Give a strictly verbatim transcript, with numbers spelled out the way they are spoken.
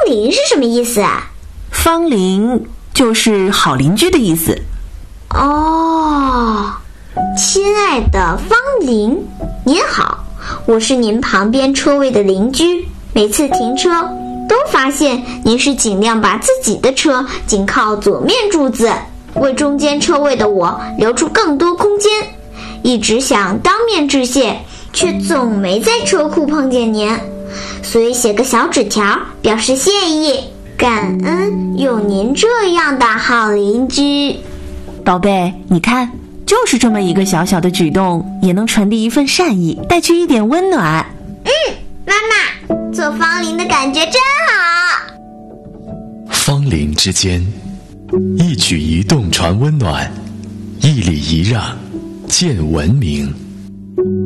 邻是什么意思啊？ 芳邻就是好邻居的意思。 哦，亲爱的芳邻，您好，我是您旁边车位的邻居，每次停车都发现您是尽量把自己的车紧靠左面柱子，为中间车位的我留出更多空间，一直想当面致谢，却总没在车库碰见您，所以写个小纸条表示谢意，感恩有您这样的好邻居。 宝贝，你看，就是这么一个小小的举动，也能传递一份善意，带去一点温暖。 嗯，妈妈，做芳邻的感觉真好。 芳邻之间，一举一动传温暖，一礼一让见文明。